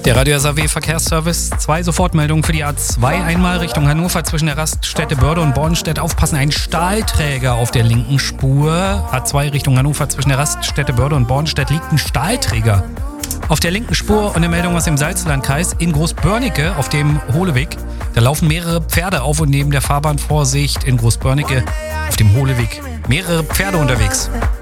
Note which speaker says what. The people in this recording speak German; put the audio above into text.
Speaker 1: Der Radio SAW Verkehrsservice, 2 Sofortmeldungen für die A2, einmal Richtung Hannover zwischen der Raststätte Börde und Bornstedt. Aufpassen, ein Stahlträger auf der linken Spur. A2 Richtung Hannover zwischen der Raststätte Börde und Bornstedt liegt ein Stahlträger auf der linken Spur. Und eine Meldung aus dem Salzlandkreis in Großbörnecke auf dem Hohleweg. Da laufen mehrere Pferde auf und neben der Fahrbahn. Vorsicht, in Großbörnecke auf dem Hohleweg. Mehrere Pferde unterwegs.